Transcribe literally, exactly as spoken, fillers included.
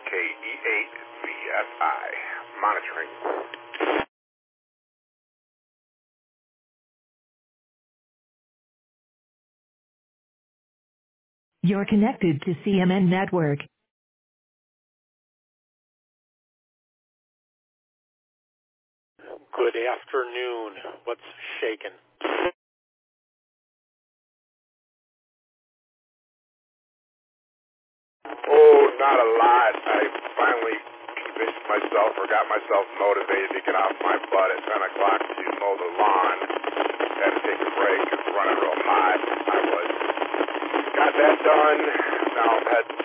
K E eight V S I. Monitoring. You're connected to C M N Network. Good afternoon. What's shaking? Oh, not a lot. I finally convinced myself or got myself motivated to get off my butt at ten o'clock to mow the lawn. Had to take a break. It's running real hot. I was. Got that done. Now I'm heading